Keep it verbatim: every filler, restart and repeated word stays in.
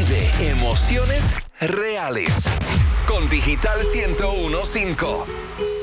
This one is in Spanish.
Vive emociones reales con Digital ciento uno punto cinco.